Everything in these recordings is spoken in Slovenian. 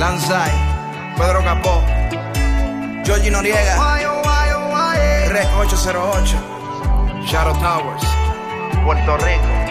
Lanzai, Pedro Capó, Georgie Noriega, Rec 808, Shadow Towers, Puerto Rico.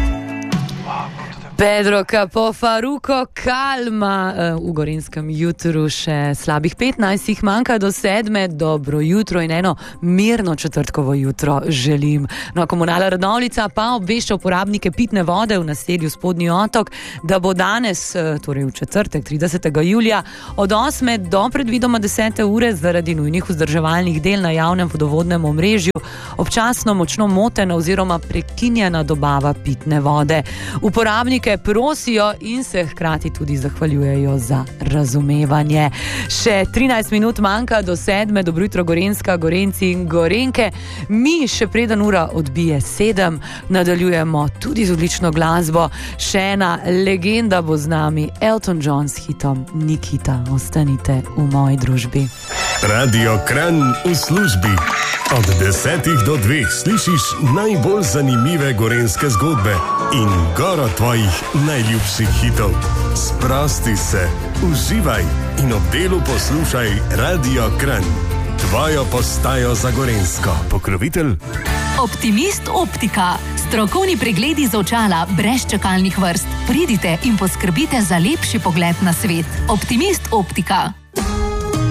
Pedro Capó, Faruko, Kalma, v Gorenjskem jutru še slabih 15, manjka do 7, dobro jutro in eno mirno četrtkovo jutro želim. No, Komunala Radovljica pa obvešča uporabnike pitne vode v naselju Spodnji Otok, da bo danes, torej v četrtek 30. julija, od 8 do predvidoma 10. ure zaradi nujnih vzdrževalnih del na javnem vodovodnem omrežju občasno močno motena oziroma prekinjena dobava pitne vode. Uporabnike prosijo in se hkrati tudi zahvaljujejo za razumevanje. Še 13 minut manjka do 7. Dobro jutro Gorenjska, Gorenjci in Gorenjke. Mi še preden ura odbije 7, nadaljujemo tudi z odlično glasbo. Še ena legenda bo z nami, Elton John s hitom Nikita. Ostanite v moji družbi. Radio Kranj v službi. Od 10 do 2 slišiš najbolj zanimive gorenjske zgodbe in goro tvojih najljubših hitov. Sprosti se, uživaj in ob delu poslušaj Radio Kranj. Tvojo postajo za Gorenjsko. Pokrovitelj Optimist Optika. Strokovni pregledi z očala brez čakalnih vrst. Pridite in poskrbite za lepši pogled na svet. Optimist Optika.